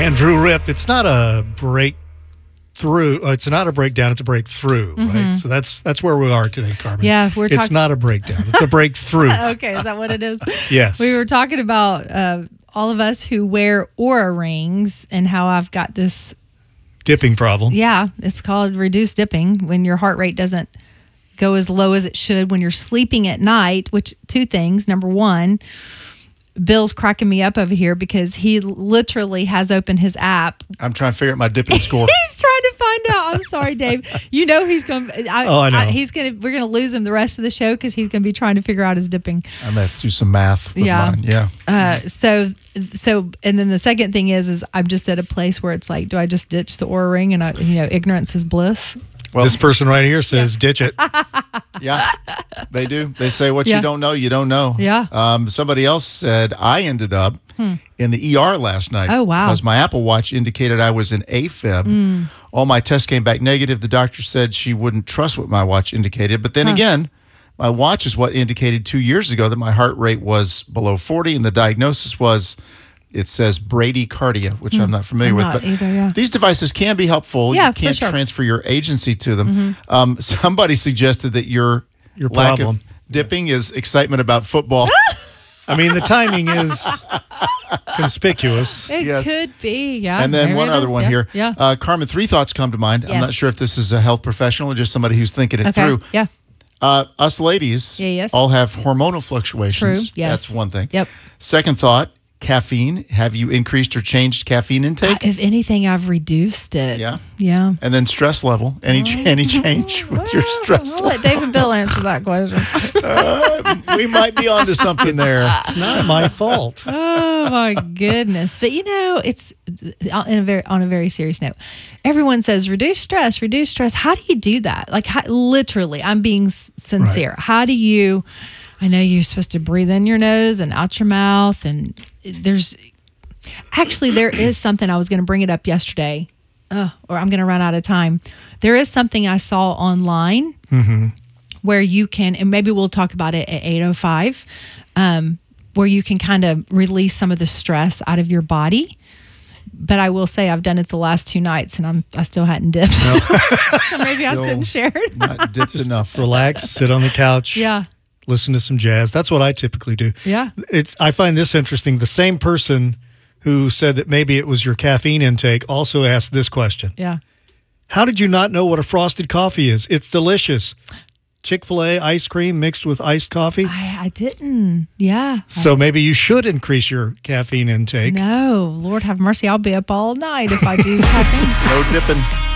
And Drew Rip, it's not a breakthrough. It's not a breakdown. It's a breakthrough, right? So that's where we are today, Carmen. Yeah, It's not a breakdown. It's a breakthrough. Okay, is that what it is? Yes. We were talking about all of us who wear Oura rings and how I've got this Dipping problem. Yeah, it's called reduced dipping when your heart rate doesn't go as low as it should when you're sleeping at night, which two things. Number one, Bill's cracking me up over here because he literally has opened his app. I'm trying to figure out my dipping score. He's trying to find out. I'm sorry, Dave. You know he's going. I know. We're going to lose him the rest of the show because he's going to be trying to figure out his dipping. I'm gonna have to do some math with mine. Yeah. So, and then the second thing is I'm just at a place where it's like, do I just ditch the Oura ring and ignorance is bliss? Well, this person right here says, ditch it. Yeah, they do. They say what you don't know, you don't know. Yeah. Somebody else said I ended up in the ER last night. Oh, wow. Because my Apple Watch indicated I was in AFib. All my tests came back negative. The doctor said she wouldn't trust what my watch indicated. But then again, my watch is what indicated 2 years ago that my heart rate was below 40, and the diagnosis was, it says bradycardia, which I'm not familiar with. But either, yeah. these devices can be helpful. Yeah, you can't for sure. transfer your agency to them. Somebody suggested that your lack problem. of dipping is excitement about football. I mean, the timing is conspicuous. It Yes. could be, yeah. And then Maybe one it other is, one yeah. here. Yeah. Carmen, 3 thoughts come to mind. I'm not Yes. sure if this is a health professional or just somebody who's thinking it Okay. through. Yeah. Us ladies Yes. all have hormonal fluctuations. True. Yes. That's one thing. Yep. Second thought, caffeine. Have you increased or changed caffeine intake? If anything, I've reduced it. Yeah. Yeah. And then stress level. Any change with your stress I'll level? let Dave and Bill answer that question. We might be onto something there. It's not my fault. Oh my goodness! But it's on a very serious note. Everyone says reduce stress, reduce stress. How do you do that? Like literally, I'm being sincere. Right. How do you? I know you're supposed to breathe in your nose and out your mouth, and there is something. I was going to bring it up yesterday, or I'm going to run out of time. There is something I saw online where you can, and maybe we'll talk about it at 8:05. Where you can kind of release some of the stress out of your body. But I will say I've done it the last 2 nights and I still hadn't dipped. So maybe I shouldn't share it. Not dipped enough. Relax, sit on the couch. Yeah. Listen to some jazz. That's what I typically do. Yeah. I find this interesting. The same person who said that maybe it was your caffeine intake also asked this question. Yeah. How did you not know what a frosted coffee is? It's delicious. Chick-fil-A ice cream mixed with iced coffee. I didn't. Yeah. So maybe you should increase your caffeine intake. No, Lord have mercy. I'll be up all night if I do caffeine. No dipping.